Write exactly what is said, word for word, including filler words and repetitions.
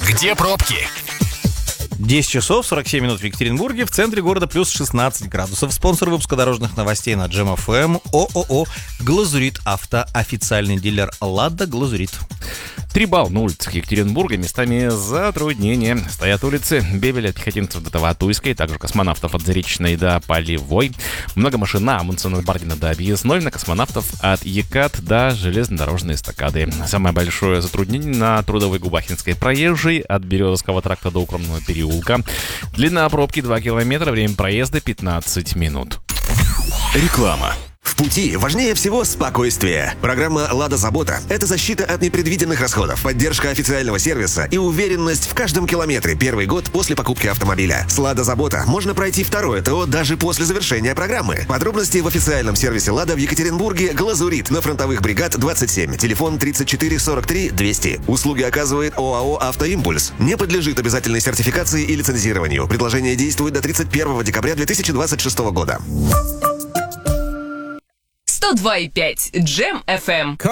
Где пробки? десять часов сорок семь минут в Екатеринбурге, в центре города плюс шестнадцать градусов. Спонсор выпуска дорожных новостей на Джем эф эм ООО «Глазурит Авто», официальный дилер «Лада Глазурит». Три балла на улицах Екатеринбурга, местами затруднения. Стоят улицы Бебеля, пехотинцев до Таватуйской, также космонавтов от Заречной до Полевой. Много машин на Мунцена-Бардина до Объездной, на космонавтов от Екат до железнодорожной эстакады. Самое большое затруднение на Трудовой Губахинской проезжей от Березовского тракта до Укромного переулка. Длина пробки два километра, время проезда пятнадцать минут. Реклама. В пути важнее всего спокойствие. Программа «Лада Забота» — это защита от непредвиденных расходов, поддержка официального сервиса и уверенность в каждом километре первый год после покупки автомобиля. С «Лада Забота» можно пройти второе ТО даже после завершения программы. Подробности в официальном сервисе «Лада» в Екатеринбурге «Глазурит» на Фронтовых бригад двадцать семь, телефон тридцать четыре сорок три двести. Услуги оказывает ОАО «Автоимпульс». Не подлежит обязательной сертификации и лицензированию. Предложение действует до тридцать первого декабря две тысячи двадцать шестого года. сто два и пять Джем эф эм.